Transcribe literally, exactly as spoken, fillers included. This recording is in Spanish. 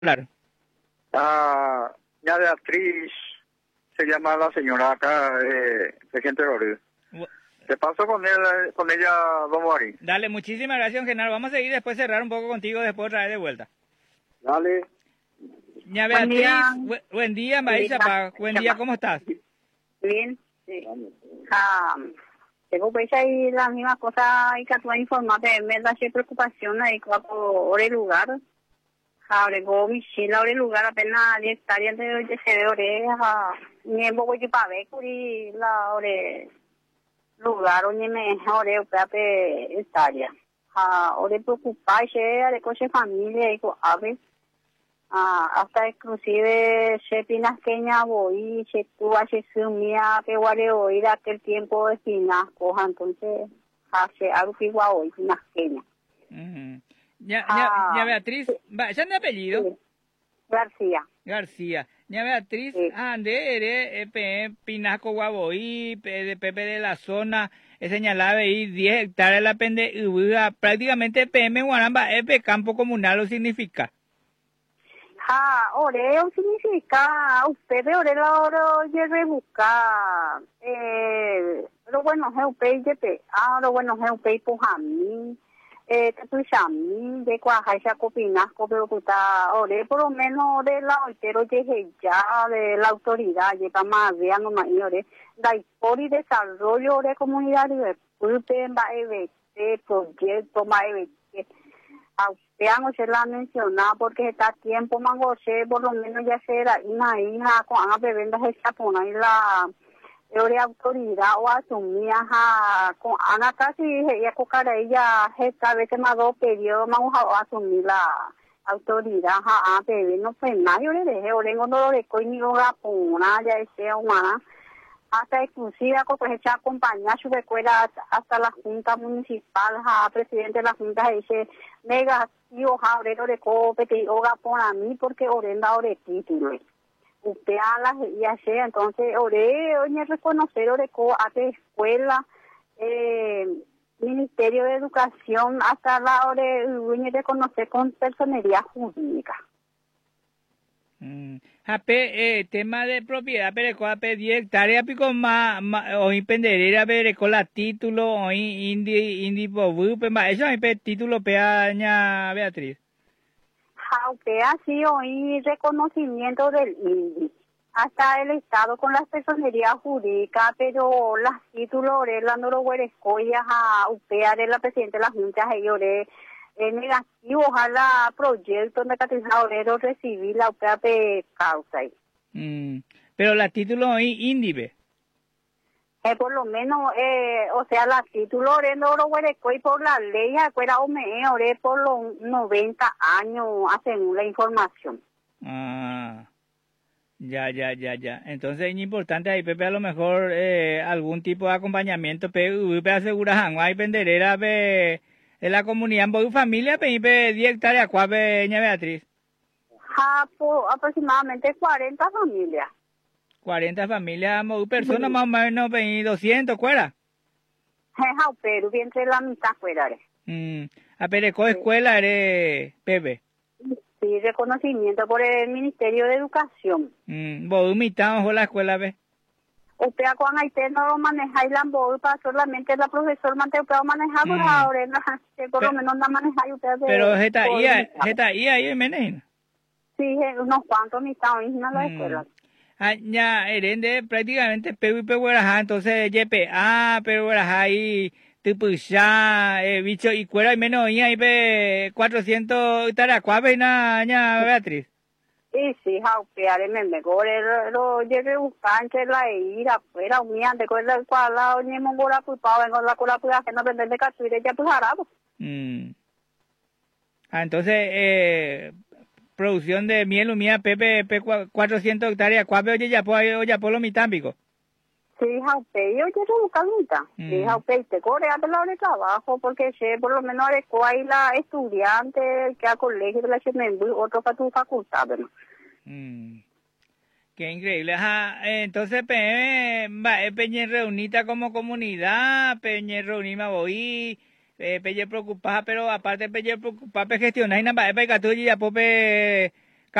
Claro. Ah, ya Beatriz se llama la señora acá eh, de Gente Rodríguez. Bu- Te paso con él, con ella, don Guarín. Dale, muchísimas gracias, Genaro. Vamos a seguir después cerrar un poco contigo, después otra vez de vuelta. Dale. Ña Buen Beatriz, día. bu- buen día, Buen Maísa día. Pa. Buen día, ¿cómo estás? Bien. Sí. Ah, tengo pues ahí la misma cosa y que tú informaste, me da cierta preocupación ahí por el lugar. Ahora, go mi chila, ahora el lugar apenas diez hectáreas de de se de oreja. Ni en poco yo para ver, curi la ore lugar, donde me ore o pepe hectárea. Ah, ore preocuparse de coche familia y con aves. Ah, hasta inclusive se pinas queña voy, se tú haces sumía, que guarde oír aquel tiempo de pinas coja, entonces hace algo que igual hoy, pinas queña. Ujú. Ña, Ah, Ña- Ña Beatriz, va, ¿ya de apellido? Sí. García. García. Ña Beatriz, Sí. ande, ere, epe, Pinasco, Guaboí, pe- de Pepe de la zona, he señalado ahí diez hectáreas la pende, ubuga, prácticamente P M Guaramba, epe, campo comunal, lo significa. Ah, oreo significa, usted de ore la oro y rebusca, eh, lo bueno es un pay de pe, ah, lo bueno es un pay por mí, eh, que tú llamas, de cuaja esa copinas, pero tú está, ore por lo menos de la altero llegue ya de la autoridad, lleva más de no más y ore, da y desarrollo de comunidad y de pulpe, va a ver, proyecto, va a ver, a usted anoche la mencionado porque está a tiempo mangoche por lo menos ya será una hija con a beber de esa pona y la de autoridad o asumía con ana casi ella cocara ella esta vez más dos periodos vamos a asumir la autoridad a beber no pues nada yo le dejé orengo no le coi ni la pona ya ese humana hasta inclusive pues echa acompañar su escuela hasta la junta municipal, a presidente de la junta dice negativo ja obrero de copete oga por a mí porque orenda ore título. Usted a la ya sea entonces ore oye reconocer ore co a escuela eh, Ministerio de Educación hasta la ore oye reconocer con personería jurídica. Mm. Ape, eh, tema de propiedad, pero con ape diez hectáreas, pico más, hoy penderera, pero con la título, hoy indi, indi, bobu, pema, eso hay pe título, peaña, Beatriz. Usted ha sido hoy reconocimiento del I N D I, hasta el Estado con las personerías jurídicas, pero las títulos, la no lo huerescoya, a usted, de la presidenta de la Junta, a es negativo, ojalá proyecto de catalizador recibir la U P A causa. Mm. Pero la título hoy índive. Eh, por lo menos, eh, o sea, la título de no lo huerecoy por la ley, fuera O M E, ore por los noventa años, hacen la información. Ah, ya, ya, ya, ya. Entonces es importante ahí, Pepe, a lo mejor eh, algún tipo de acompañamiento, Pepe asegura, hay penderera, pe de la comunidad en Bodu familia, pe diez hectáreas, ¿cuál pe Ña Beatriz? Ja, por aproximadamente cuarenta familias. cuarenta familias, Bodu personas más o menos, pe doscientos, ¿cuera? Ja, pero bien entre la mitad fuera. Mm. A Pereco escuela, eres Pepe. Sí, reconocimiento por el Ministerio de Educación. Mm. Bodu mitad, ojo la escuela, ve. Usted a Juan Aite no lo maneja y la embolpa para solamente la profesor mantiene que manejar por Mm. ahora, que por lo menos no maneja y usted de, Pero esta por ia, mitad. esta ia ahí en Menejina. Sí, eh, unos cuantos mitad en la Mm. escuela. Ah, ya, herende prácticamente Pepe y Peguerajá, entonces Yepe, ah, Peguerajá y Tupuchá, eh, bicho, y cuera y menos, y ahí pe cuatrocientos taracuabe, na, ña Beatriz. Sí, sí, jaupear en el mejor, lo lleve buscar entre la ira, afuera, unía, de cuerda el cuadrado, ni mongora, pues, pa, vengo la cura, pues, que no vender de casuire, ya, pues, harabo. Mm. Ah, entonces, eh, producción de miel, mía, Pepe, pe cuatrocientos hectáreas, cuabe, oye, ya, pues, oye, por lo mitámbico. Sí, jaupe, yo quiero buscar mitad. Sí, jaupe, te corea de la hora de trabajo, porque sé, por lo menos, hay la estudiante que al colegio de la H M B, otro para tu facultad, ¿no? Mm. Qué increíble. Ajá. Entonces, pe, va, eh, peñe reunita como comunidad, peñe reunima voy, eh, peñe preocupada, pero aparte peñe preocupada, pe gestionar y nada, pe catuya, ya, pope,